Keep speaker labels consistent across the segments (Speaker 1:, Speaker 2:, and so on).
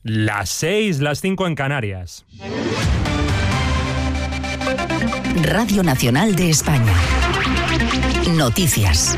Speaker 1: Las 6, las 5 en Canarias.
Speaker 2: Radio Nacional de España. Noticias.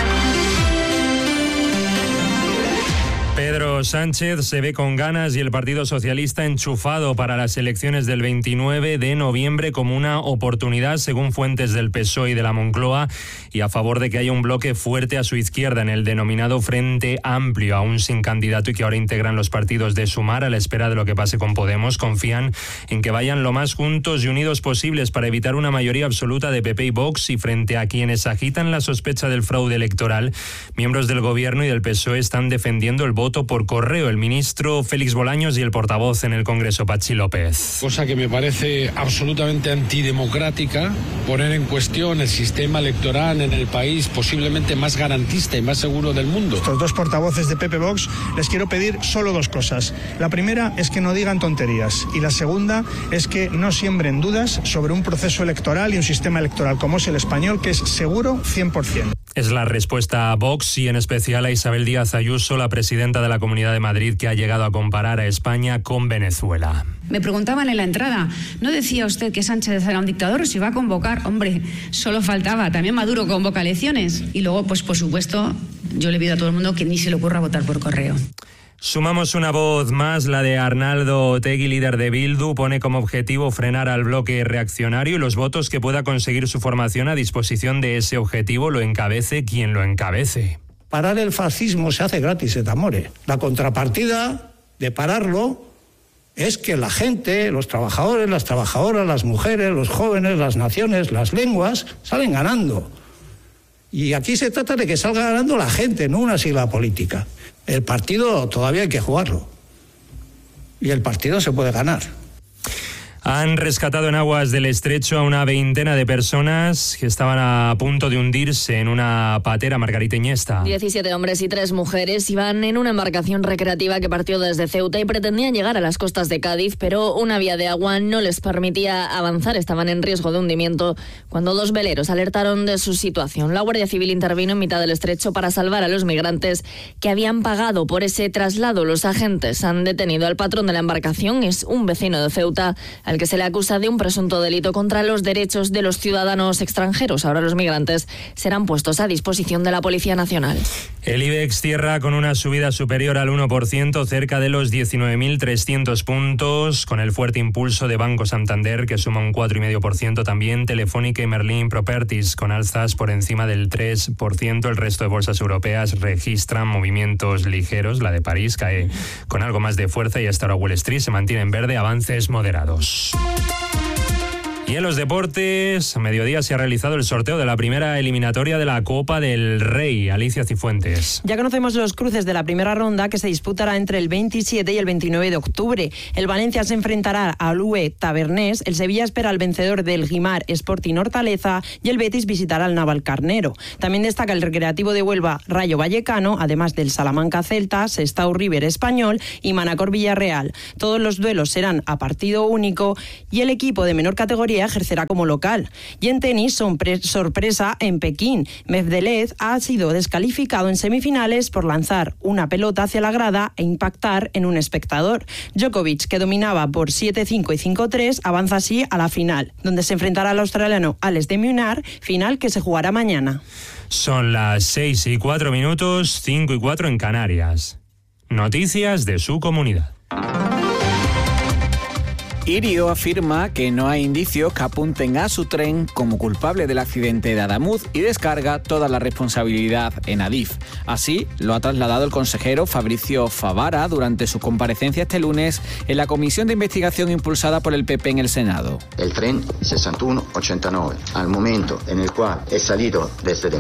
Speaker 1: Pedro Sánchez se ve con ganas y el Partido Socialista enchufado para las elecciones del 29 de noviembre como una oportunidad, según fuentes del PSOE y de la Moncloa, y a favor de que haya un bloque fuerte a su izquierda en el denominado Frente Amplio, aún sin candidato y que ahora integran los partidos de Sumar. A la espera de lo que pase con Podemos, confían en que vayan lo más juntos y unidos posibles para evitar una mayoría absoluta de PP y Vox, y frente a quienes agitan la sospecha del fraude electoral, miembros del Gobierno y del PSOE están defendiendo el voto por correo. El ministro Félix Bolaños y el portavoz en el Congreso, Patxi López.
Speaker 3: Cosa que me parece absolutamente antidemocrática, poner en cuestión el sistema electoral en el país posiblemente más garantista y más seguro del mundo.
Speaker 4: Estos dos portavoces de PP Vox les quiero pedir solo dos cosas. La primera es que no digan tonterías y la segunda es que no siembren dudas sobre un proceso electoral y un sistema electoral como es el español, que es seguro 100%.
Speaker 1: Es la respuesta a Vox y en especial a Isabel Díaz Ayuso, la presidenta de la Comunidad de Madrid, que ha llegado a comparar a España con Venezuela.
Speaker 5: Me preguntaban en la entrada, ¿no decía usted que Sánchez era un dictador? Si va a convocar, hombre, solo faltaba, también Maduro convoca elecciones. Y luego, pues por supuesto, yo le pido a todo el mundo que ni se le ocurra votar por correo.
Speaker 1: Sumamos una voz más, la de Arnaldo Otegi, líder de Bildu. Pone como objetivo frenar al bloque reaccionario y los votos que pueda conseguir su formación a disposición de ese objetivo, lo encabece quien lo encabece.
Speaker 6: Parar el fascismo se hace gratis, et amore. La contrapartida de pararlo es que la gente, los trabajadores, las trabajadoras, las mujeres, los jóvenes, las naciones, las lenguas, salen ganando. Y aquí se trata de que salga ganando la gente, no una sigla política. El partido todavía hay que jugarlo. Y el partido se puede ganar.
Speaker 1: Han rescatado en aguas del estrecho a una veintena de personas que estaban a punto de hundirse en una patera, Margarita Iniesta.
Speaker 7: 17 hombres y 3 mujeres iban en una embarcación recreativa que partió desde Ceuta y pretendían llegar a las costas de Cádiz, pero una vía de agua no les permitía avanzar. Estaban en riesgo de hundimiento cuando 2 veleros alertaron de su situación. La Guardia Civil intervino en mitad del estrecho para salvar a los migrantes que habían pagado por ese traslado. Los agentes han detenido al patrón de la embarcación, es un vecino de Ceuta, al que se le acusa de un presunto delito contra los derechos de los ciudadanos extranjeros. Ahora los migrantes serán puestos a disposición de la Policía Nacional.
Speaker 1: El IBEX cierra con una subida superior al 1%, cerca de los 19.300 puntos, con el fuerte impulso de Banco Santander, que suma un 4,5%, también Telefónica y Merlin Properties, con alzas por encima del 3%. El resto de bolsas europeas registran movimientos ligeros. La de París cae con algo más de fuerza y hasta ahora Wall Street se mantiene en verde, avances moderados. Y en los deportes, a mediodía se ha realizado el sorteo de la primera eliminatoria de la Copa del Rey. Alicia Cifuentes.
Speaker 8: Ya conocemos los cruces de la primera ronda, que se disputará entre el 27 y el 29 de octubre. El Valencia se enfrentará al UE Tavernés, el Sevilla espera al vencedor del Guimar Sporting Hortaleza y el Betis visitará al Navalcarnero. También destaca el Recreativo de Huelva Rayo Vallecano, además del Salamanca Celta, Sestao River Español y Manacor Villarreal. Todos los duelos serán a partido único y el equipo de menor categoría ejercerá como local. Y en tenis, sorpresa en Pekín. Medvedev ha sido descalificado en semifinales por lanzar una pelota hacia la grada e impactar en un espectador. Djokovic, que dominaba por 7-5 y 5-3, avanza así a la final, donde se enfrentará al australiano Alex de Minaur, final que se jugará mañana.
Speaker 1: Son las 6:04, 5:04 en Canarias. Noticias de su comunidad.
Speaker 9: Irio afirma que no hay indicios que apunten a su tren como culpable del accidente de Adamuz y descarga toda la responsabilidad en Adif. Así lo ha trasladado el consejero Fabricio Favara durante su comparecencia este lunes en la comisión de investigación impulsada por el PP en el Senado.
Speaker 10: El tren 6189, al momento en el cual ha salido desde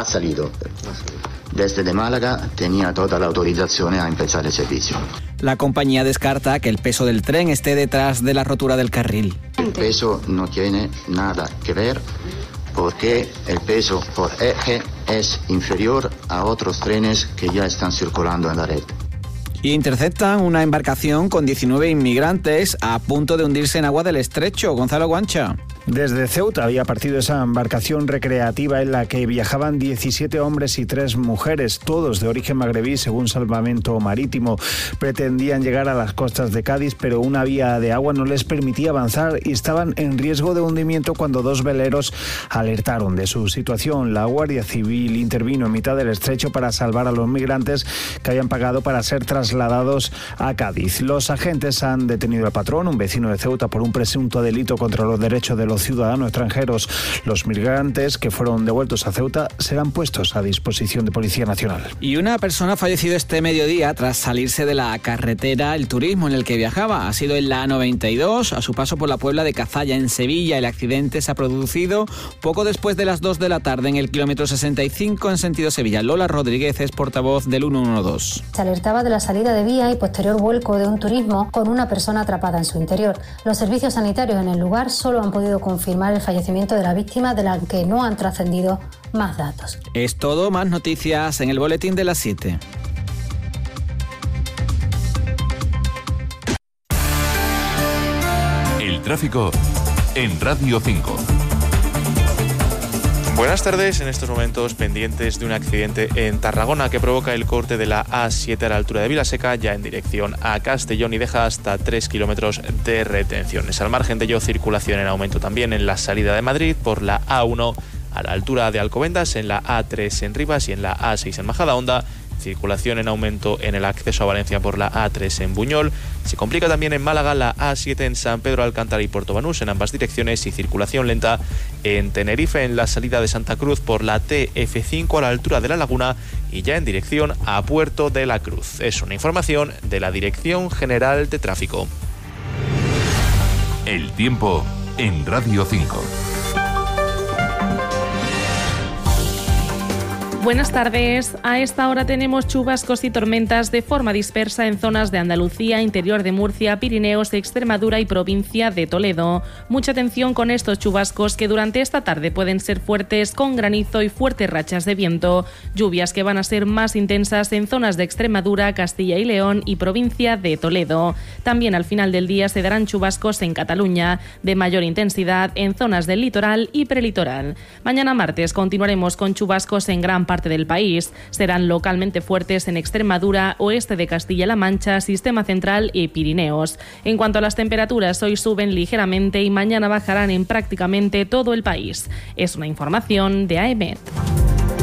Speaker 10: Málaga, tenía toda la autorización a empezar el servicio.
Speaker 9: La compañía descarta que el peso del tren esté detrás de la rotura del carril.
Speaker 10: El peso no tiene nada que ver porque el peso por eje es inferior a otros trenes que ya están circulando en la red.
Speaker 9: Y interceptan una embarcación con 19 inmigrantes a punto de hundirse en agua del estrecho. Gonzalo Guancha.
Speaker 11: Desde Ceuta había partido esa embarcación recreativa en la que viajaban 17 hombres y 3 mujeres, todos de origen magrebí, según Salvamento Marítimo. Pretendían llegar a las costas de Cádiz, pero una vía de agua no les permitía avanzar y estaban en riesgo de hundimiento cuando 2 veleros alertaron de su situación. La Guardia Civil intervino en mitad del estrecho para salvar a los migrantes que habían pagado para ser trasladados a Cádiz. Los agentes han detenido al patrón, un vecino de Ceuta, por un presunto delito contra los derechos de los ciudadanos extranjeros. Los migrantes que fueron devueltos a Ceuta serán puestos a disposición de Policía Nacional.
Speaker 9: Y una persona ha fallecido este mediodía tras salirse de la carretera El Turismo en el que viajaba. Ha sido en la A92, a su paso por la Puebla de Cazalla, en Sevilla. El accidente se ha producido poco después de las 2 de la tarde en el kilómetro 65 en sentido Sevilla. Lola Rodríguez es portavoz del 112.
Speaker 12: Se alertaba de la salida de vía y posterior vuelco de un Turismo con una persona atrapada en su interior. Los servicios sanitarios en el lugar solo han podido confirmar el fallecimiento de la víctima, de la que no han trascendido más datos.
Speaker 9: Es todo, más noticias en el boletín de las 7.
Speaker 13: El tráfico en Radio 5.
Speaker 14: Buenas tardes. En estos momentos pendientes de un accidente en Tarragona que provoca el corte de la A7 a la altura de Vilaseca, ya en dirección a Castellón, y deja hasta 3 kilómetros de retenciones. Al margen de ello, circulación en aumento también en la salida de Madrid por la A1 a la altura de Alcobendas, en la A3 en Rivas y en la A6 en Majadahonda. Circulación en aumento en el acceso a Valencia por la A3 en Buñol. Se complica también en Málaga la A7 en San Pedro Alcántara y Puerto Banús en ambas direcciones, y circulación lenta en Tenerife en la salida de Santa Cruz por la TF5 a la altura de La Laguna y ya en dirección a Puerto de la Cruz. Es una información de la Dirección General de Tráfico.
Speaker 13: El tiempo en Radio 5.
Speaker 15: Buenas tardes. A esta hora tenemos chubascos y tormentas de forma dispersa en zonas de Andalucía, interior de Murcia, Pirineos, Extremadura y provincia de Toledo. Mucha atención con estos chubascos que durante esta tarde pueden ser fuertes, con granizo y fuertes rachas de viento. Lluvias que van a ser más intensas en zonas de Extremadura, Castilla y León y provincia de Toledo. También al final del día se darán chubascos en Cataluña, de mayor intensidad en zonas del litoral y prelitoral. Mañana martes continuaremos con chubascos en gran parte del país. Serán localmente fuertes en Extremadura, oeste de Castilla-La Mancha, Sistema Central y Pirineos. En cuanto a las temperaturas, hoy suben ligeramente y mañana bajarán en prácticamente todo el país. Es una información de AEMET.